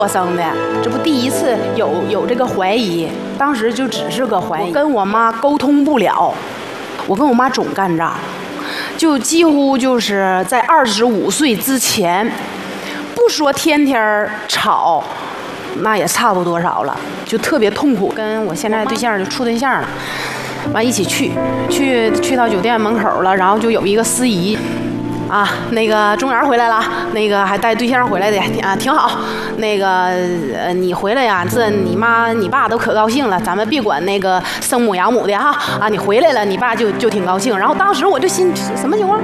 我生的，这不第一次有这个怀疑，当时就只是个怀疑，我跟我妈沟通不了，我跟我妈总干仗，就几乎就是在25岁之前，不说天天吵，那也差不多少了，就特别痛苦。跟我现在对象就处对象了，完一起去到酒店门口了，然后就有一个司仪。啊，那个中原回来了，那个还带对象回来的啊，挺好。那个你回来呀，这你妈你爸都可高兴了。咱们别管那个生母养母的哈啊，你回来了，你爸就挺高兴。然后当时我就心什么情况？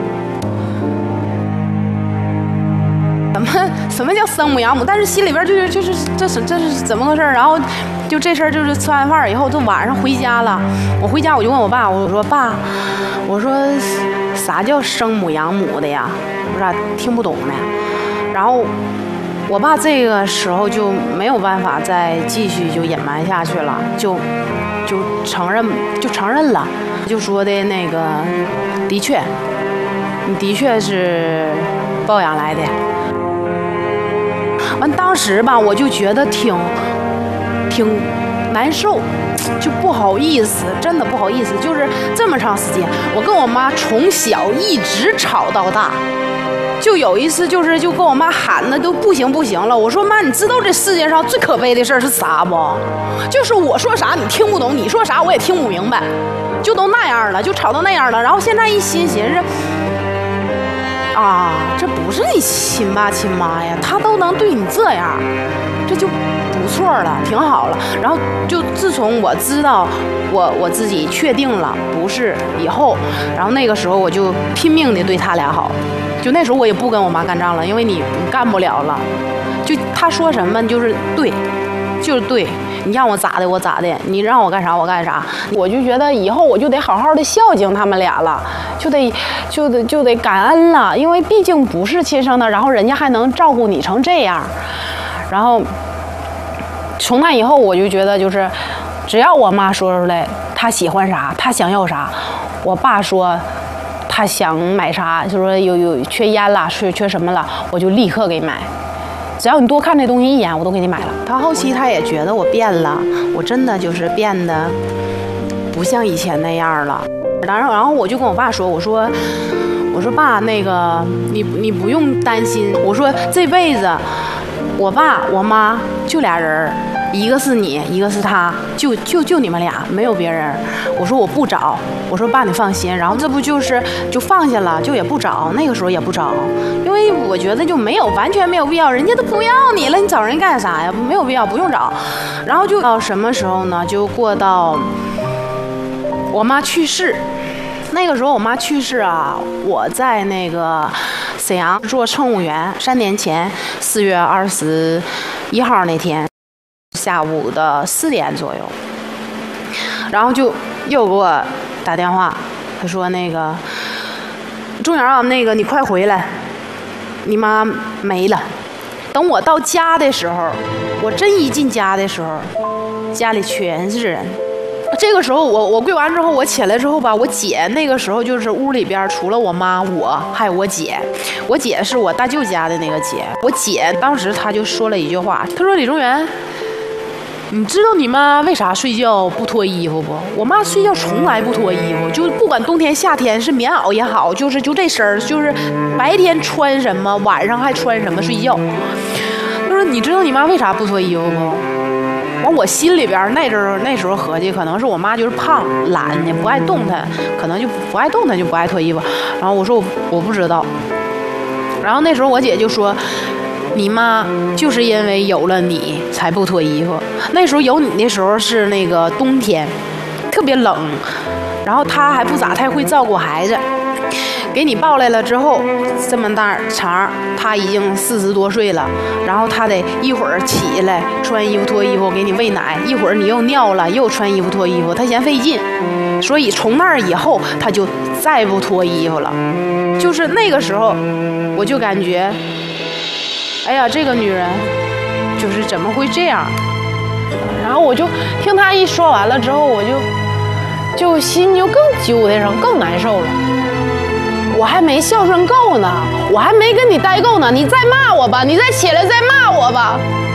什么叫生母养母？但是心里边就是这是怎么回事？然后就这事儿就是吃完饭以后，就晚上回家了。我回家我就问我爸，我说爸，我说啥叫生母养母的呀？我咋听不懂呢？然后我爸这个时候就没有办法再继续就隐瞒下去了，就承认了，就说的那个的确，你的确是抱养来的。完当时吧，我就觉得挺难受，就不好意思，真的不好意思。就是这么长时间，我跟我妈从小一直吵到大，就有一次就跟我妈喊的都不行了。我说妈，你知道这世界上最可悲的事是啥不？就是我说啥你听不懂，你说啥我也听不明白，就都那样了，就吵到那样了。然后现在一寻思。啊，这不是你亲爸亲妈呀，他都能对你这样，这就不错了，挺好了。然后就自从我知道我自己确定了不是以后，然后那个时候我就拼命的对他俩好，就那时候我也不跟我妈干仗了，因为你干不了了，就他说什么就是对，就是对。你让我咋的我咋的，你让我干啥我干啥，我就觉得以后我就得好好的孝敬他们俩了，就得感恩了，因为毕竟不是亲生的，然后人家还能照顾你成这样，然后从那以后我就觉得就是只要我妈说出来她喜欢啥她想要啥，我爸说他想买啥，就说有缺烟了缺什么了，我就立刻给买，只要你多看这东西一眼，我都给你买了。他后期他也觉得我变了，我真的就是变得不像以前那样了。然后我就跟我爸说，我说爸，那个你不用担心，我说这辈子我爸我妈就俩人，一个是你，一个是他，就你们俩，没有别人。我说我不找，我说爸你放心。然后这不就放下了，就也不找，那个时候也不找，因为我觉得就完全没有必要，人家都不要你了，你找人干啥呀？没有必要，不用找。然后就到什么时候呢？就过到我妈去世。那个时候我妈去世啊，我在那个沈阳做乘务员，3年前4月21号那天下午的4点左右，然后就又给我打电话，他说那个钟瑶啊，那个你快回来，你妈没了。等我到家的时候，我真一进家的时候，家里全是人。这个时候我跪完之后，我起来之后吧，我姐那个时候就是屋里边除了我妈我还有我姐，我姐是我大舅家的那个姐。我姐当时她就说了一句话，她说李中原，你知道你妈为啥睡觉不脱衣服不？我妈睡觉从来不脱衣服，就不管冬天夏天是棉袄也好，就这身儿，就是白天穿什么晚上还穿什么睡觉。她说你知道你妈为啥不脱衣服不？完我心里边那时候合计，可能是我妈就是胖懒的不爱动弹，可能就不爱动弹就不爱脱衣服。然后我说我不知道。然后那时候我姐就说，你妈就是因为有了你才不脱衣服。那时候有你的时候是那个冬天，特别冷，然后她还不咋太会照顾孩子。给你抱来了之后，这么大长，他已经40多岁了，然后他得一会儿起来穿衣服脱衣服给你喂奶，一会儿你又尿了又穿衣服脱衣服，他嫌费劲，所以从那儿以后他就再不脱衣服了。就是那个时候我就感觉，哎呀，这个女人就是怎么会这样。然后我就听他一说完了之后，我就心就更揪的上，更难受了。我还没孝顺够呢，我还没跟你待够呢，你再骂我吧，你再起来再骂我吧。